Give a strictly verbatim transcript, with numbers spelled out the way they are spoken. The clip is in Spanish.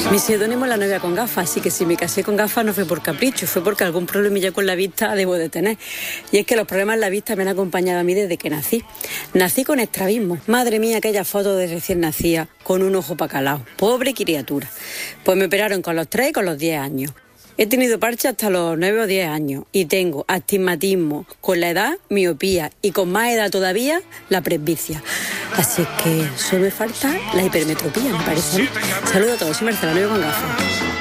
Mi seudónimo es la novia con gafas, así que si me casé con gafas no fue por capricho, fue porque algún problemilla con la vista debo de tener. Y es que los problemas en la vista me han acompañado a mí desde que nací. Nací con estrabismo. Madre mía, aquella foto de recién nacida, con un ojo pacalao. Pobre criatura. Pues me operaron con los tres y con los diez años. He tenido parche hasta los nueve o diez años y tengo astigmatismo, con la edad, miopía y con más edad todavía, la presbicia. Así es que solo me falta la hipermetropía, me parece, ¿no? Saludos a todos, soy Marcela, novia con gafas.